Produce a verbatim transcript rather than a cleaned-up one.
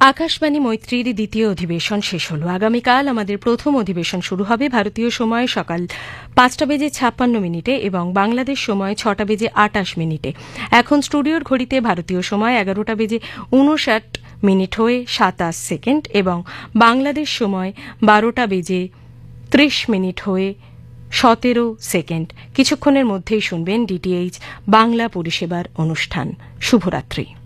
আকাশবাণী মৈত্রীর দ্বিতীয় অধিবেশন শেষ হল। আগামীকাল আমাদের প্রথম অধিবেশন শুরু হবে ভারতীয় সময় সকাল পাঁচটা বেজে ছাপ্পান্ন মিনিটে এবং বাংলাদেশ সময় ছটা বেজে আটাশ মিনিটে। এখন স্টুডিওর ঘড়িতে ভারতীয় সময় এগারোটা বেজে উনষাট মিনিট হয়ে সাতাশ সেকেন্ড এবং বাংলাদেশ সময় বারোটা বেজে ত্রিশ মিনিট হয়ে সতেরো সেকেন্ড। কিছুক্ষণের মধ্যেই শুনবেন ডিটিএইচ বাংলা পরিষেবার অনুষ্ঠান। শুভরাত্রি।